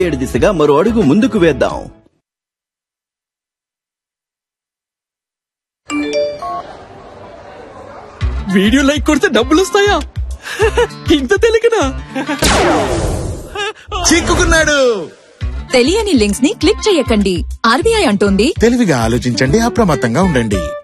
7 దిశగా మరో అడుగు ముందుకు వేద్దాం. వీడియో లైక్ కొడితే డబ్బులు వస్తాయా? ఇంత తెలియకనా? చిక్కుకున్నాడు. తెలియని లింక్స్ ని క్లిక్ చేయకండి. ఆర్బీఐ అంటోంది, తెలివిగా ఆలోచించండి, అప్రమత్తంగా ఉండండి.